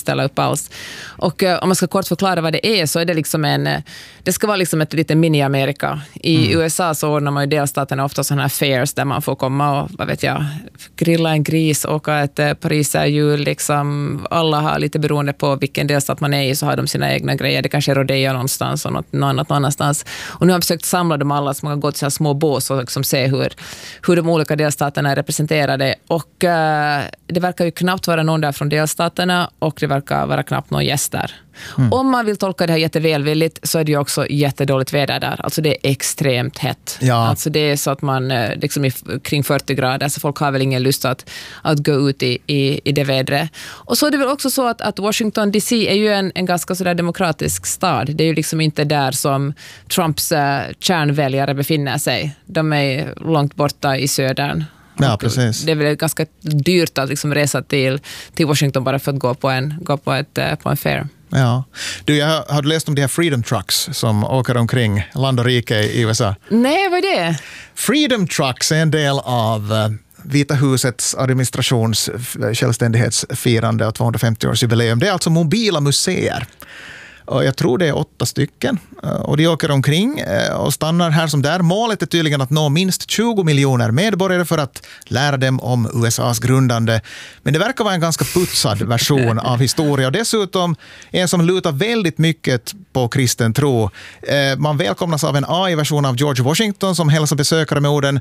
ställa upp alls. Och om man ska kort förklara vad det är, så är det liksom det ska vara liksom ett litet mini-Amerika. I USA så ordnar man ju delstaterna ofta sådana här fairs där man får komma och, vad vet jag, grilla en gris, åka ett pariserhjul, liksom. Alla har lite beroende på vilken delstat man är i, så har de sina egna grejer. Det kanske är rodeo någonstans och något annat någonstans. Och nu har jag försökt samla dem alla som har gått så här små bås och liksom se hur de olika delstaterna är representerade. Och det verkar ju knappt vara någon där från delstaterna, och det verkar vara knappt någon gäst där. Om man vill tolka det här jättevälvilligt, så är det ju också jättedåligt väder där. Alltså det är extremt hett. Ja. Alltså det är så att man liksom kring 40 grader, så folk har väl ingen lust att gå ut i det vädret. Och så är det väl också så att Washington DC är ju en ganska sådär demokratisk stad. Det är ju liksom inte där som Trumps kärnväljare befinner sig. De är långt borta i södern. Ja, precis. Det är väl ganska dyrt att liksom resa till Washington bara för att gå på en fair. Ja. Du, jag har läst om de här Freedom Trucks som åker omkring land och rike i USA. Nej, vad är det? Freedom Trucks är en del av Vita husets administrations självständighetsfirande och 250-årsjubileum. Det är alltså mobila museer. Och jag tror det är 8 stycken. Och de åker omkring och stannar här som där. Målet är tydligen att nå minst 20 miljoner medborgare för att lära dem om USAs grundande. Men det verkar vara en ganska putsad version av historia. Och dessutom en som lutar väldigt mycket på kristen tro. Man välkomnas av en AI-version av George Washington som hälsar besökare med orden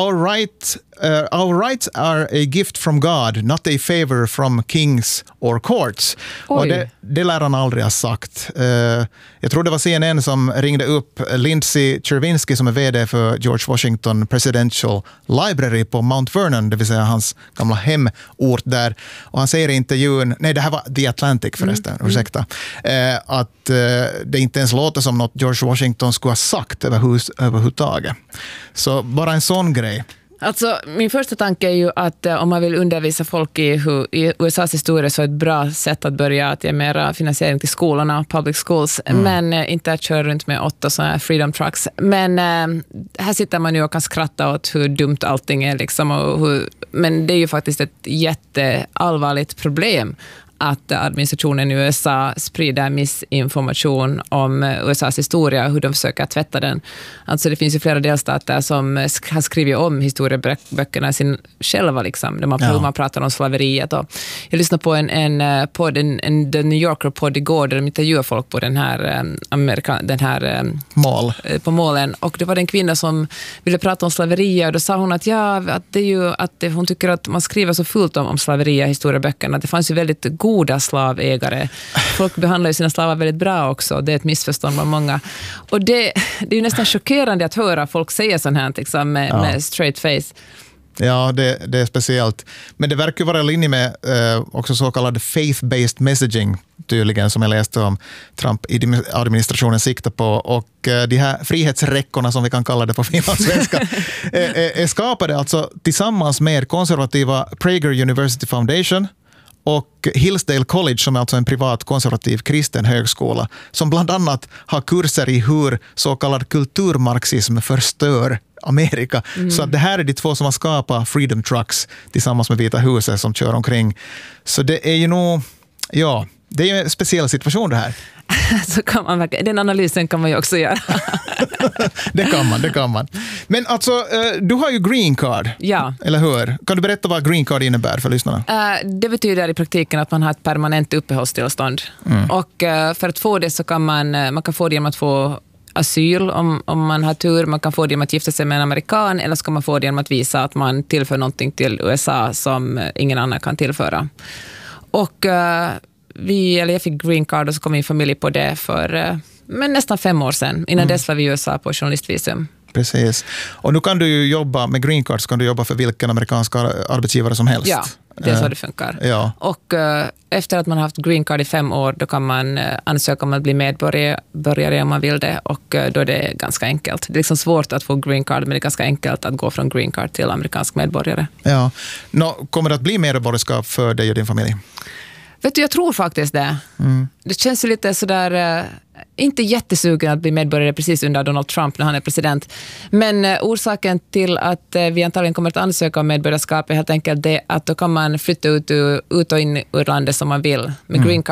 Our rights are a gift from God, not a favor from kings or courts. Oj. Och det lär han aldrig ha sagt. Jag tror det var CNN som ringde upp Lindsay Chervinsky som är vd för George Washington Presidential Library på Mount Vernon, det vill säga hans gamla hemort där. Och han säger i intervjun, nej det här var The Atlantic förresten, ursäkta, att det inte ens låter som något George Washington skulle ha sagt överhuvudtaget. Så bara en sån grej. Alltså, min första tanke är ju att om man vill undervisa folk i USAs historia, så är ett bra sätt att börja att ge mera finansiering till skolorna, public schools, men inte att köra runt med 8 sådana här freedom trucks. Men här sitter man ju och kan skratta åt hur dumt allting är liksom, men det är ju faktiskt ett jätteallvarligt problem att administrationen i USA sprider missinformation om USAs historia, hur de försöker tvätta den. Alltså det finns ju flera delstater som har skrivit om historieböckerna själva liksom, där man pratar om slaveriet. Och jag lyssnade på en podd, en The New Yorker-podd igår, där de intervjuar folk på den här på målen. Och det var en kvinna som ville prata om slaveriet, och då sa hon att det är ju att hon tycker att man skriver så fullt om slaveriet i historieböckerna. Det fanns ju väldigt goda slavägare. Folk behandlar ju sina slavar väldigt bra också. Det är ett missförstånd med många. Och det är ju nästan chockerande att höra folk säga sånt här liksom, med straight face. Ja, det är speciellt. Men det verkar vara i linje med också så kallad faith-based messaging tydligen, som jag läste om Trump-administrationen siktar på. Och de här frihetsräckorna, som vi kan kalla det på finlandssvenska, är skapade alltså tillsammans med konservativa Prager University Foundation och Hillsdale College, som är alltså en privat konservativ kristen högskola, som bland annat har kurser i hur så kallad kulturmarxism förstör Amerika. Så att det här är de 2 som har skapat Freedom Trucks tillsammans med Vita huset som kör omkring. Så det är ju nog, det är en speciell situation det här. Så kan man den analysen kan man ju också göra. Det kan man. Men alltså, du har ju green card. Ja. Eller hur? Kan du berätta vad green card innebär för lyssnarna? Det betyder i praktiken att man har ett permanent uppehållstillstånd. Och för att få det så kan man kan få det genom att få asyl om man har tur. Man kan få det genom att gifta sig med en amerikan, eller ska man få det genom att visa att man tillför någonting till USA som ingen annan kan tillföra. Och jag fick green card, och så kom min familj på det för nästan 5 år sedan. Innan dess var vi i USA på journalistvisum. Precis. Och nu kan du ju jobba med green card, så kan du jobba för vilken amerikansk arbetsgivare som helst. Ja, det är så det funkar. Ja. Och efter att man har haft green card i 5 år, då kan man ansöka om att bli medborgare om man vill det, och då är det ganska enkelt. Det är liksom svårt att få green card, men det är ganska enkelt att gå från green card till amerikansk medborgare. Ja. Kommer det att bli medborgarskap för dig och din familj? Vet du, jag tror faktiskt det. Det känns ju lite sådär, inte jättesugen att bli medborgare precis under Donald Trump när han är president. Men orsaken till att vi antagligen kommer att ansöka om medborgarskap är helt enkelt det att då kan man flytta ut och in ur landet som man vill. Med green card